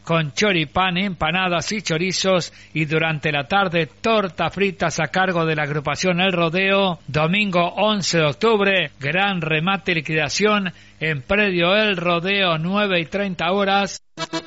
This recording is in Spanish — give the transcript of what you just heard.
con choripán, empanadas y chorizos, y durante la tarde tortas fritas a cargo de la agrupación El Rodeo. Domingo 11 de octubre, gran remate y liquidación en predio El Rodeo, 9:30 horas.